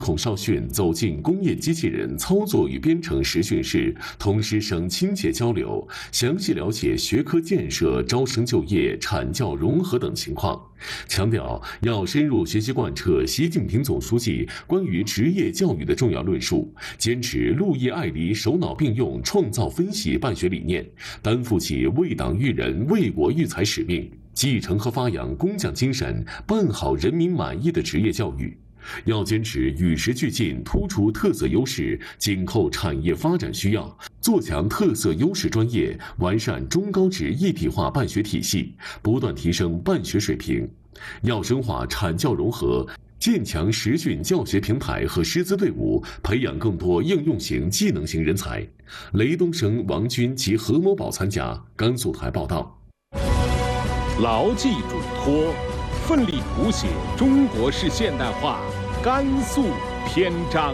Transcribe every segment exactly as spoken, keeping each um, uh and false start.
孔少训走进工业机器人操作与编程实训室，同师生亲切交流，详细了解学科建设、招生就业、产教融合等情况，强调要深入学习贯彻习近平总书记关于职业教育的重要论述，坚持路易爱黎首脑并用、创造分析办学理念，担负起为党育人、为国育才使命，继承和发扬工匠精神，办好人民满意的职业教育。要坚持与时俱进，突出特色优势，紧扣产业发展需要，做强特色优势专业，完善中高职一体化办学体系，不断提升办学水平。要深化产教融合，建强实训教学平台和师资队伍，培养更多应用型、技能型人才。雷东升、王军及何某宝参加。甘肃台报道。 牢记嘱托，奋力谱写中国式现代化甘肃篇章。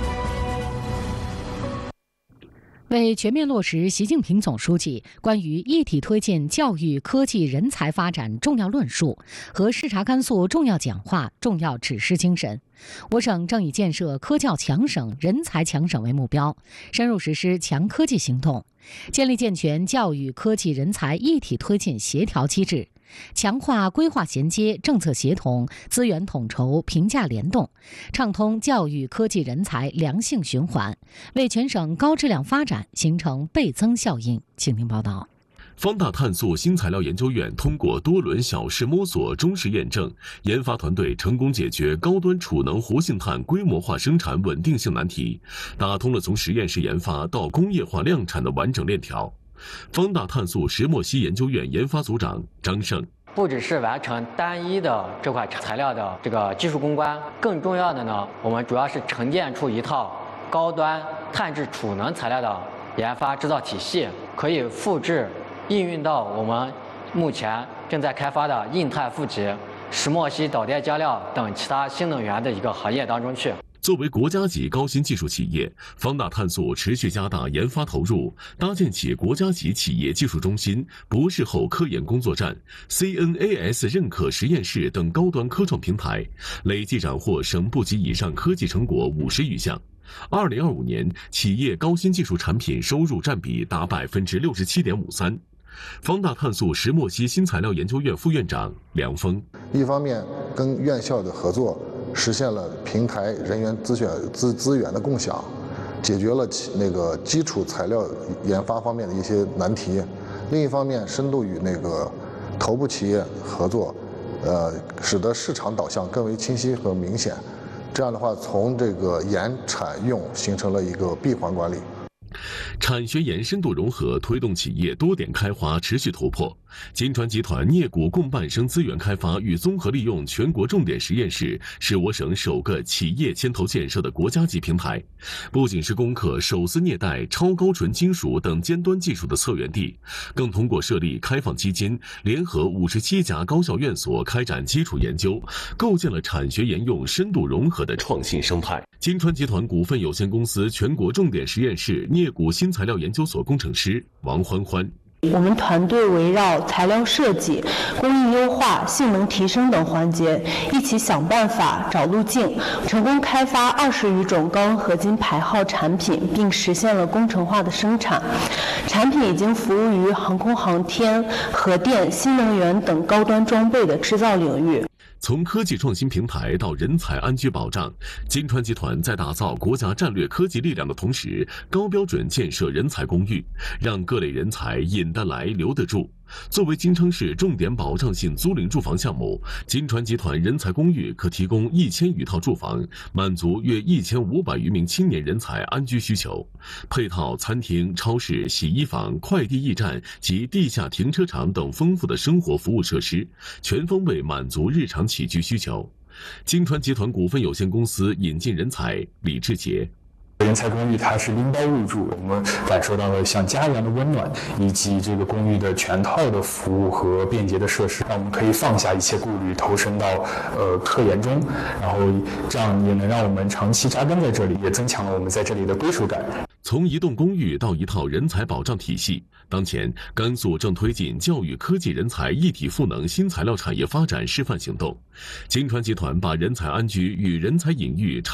为全面落实习近平总书记关于一体推进教育科技人才发展重要论述和视察甘肃重要讲话、重要指示精神，我省正以建设科教强省、人才强省为目标，深入实施强科技行动，建立健全教育科技人才一体推进协调机制，强化规划衔接、政策协同、资源统筹、评价联动，畅通教育科技人才良性循环，为全省高质量发展形成倍增效应。请听报道。 方大碳素新材料研究院通过多轮小试摸索、中试验证，研发团队成功解决高端储能活性炭规模化生产稳定性难题，打通了从实验室研发到工业化量产的完整链条。方大碳素石墨烯研究院研发组长张胜， 不只是完成单一的这块材料的这个技术攻关，更重要的呢，我们主要是沉淀出一套高端碳质储能材料的研发制造体系，可以复制应用到我们目前正在开发的硬碳负极、石墨烯导电浆料等其他新能源的一个行业当中去。 作为国家级高新技术企业，方大碳素持续加大研发投入，搭建起国家级企业技术中心、博士后科研工作站、C N A S 认可实验室等高端科创平台，累计斩获省部级以上科技成果五十余项。二零二五年，企业高新技术产品收入占比达百分之六十七点五三。方大碳素石墨烯新材料研究院副院长梁峰， 一方面跟院校的合作，实现了平台人员资源资资源的共享，解决了那个基础材料研发方面的一些难题；另一方面，深度与那个头部企业合作，呃，使得市场导向更为清晰和明显。这样的话，从这个研产用形成了一个闭环管理。 产学研深度融合，推动企业多点开花持续突破。金川集团镍钴共伴生资源开发与综合利用全国重点实验室是我省首个企业牵头建设的国家级平台，不仅是攻克手撕镍带、超高纯金属等尖端技术的策源地，更通过设立开放基金，联合五十七家高校院所开展基础研究，构建了产学研用深度融合的创新生态。金川集团股份有限公司全国重点实验室镍钴新材料研究所工程师王欢欢， 我们团队围绕材料设计、工艺优化、性能提升等环节，一起想办法、找路径，成功开发二十余种高温合金排号产品，并实现了工程化的生产。产品已经服务于航空航天、核电、新能源等高端装备的制造领域。 从科技创新平台到人才安居保障，金川集团在打造国家战略科技力量的同时，高标准建设人才公寓，让各类人才引得来、留得住。作为金昌市重点保障性租赁住房项目，金川集团人才公寓可提供一千余套住房，满足约一千五百余名青年人才安居需求。配套餐厅、超市、洗衣房、快递驿站及地下停车场等丰富的生活服务设施，全方位满足日常起居需求。金川集团股份有限公司引进人才李志杰。 人才公寓它是拎包入住，我们感受到了像家一样的温暖，以及这个公寓的全套的服务和便捷的设施，让我们可以放下一切顾虑，投身到呃科研中，然后这样也能让我们长期扎根在这里，也增强了我们在这里的归属感。 从一栋公寓到一套人才保障体系，当前甘肃正推进教育科技人才一体赋能新材料产业发展示范行动。金川集团把人才安居与人才引育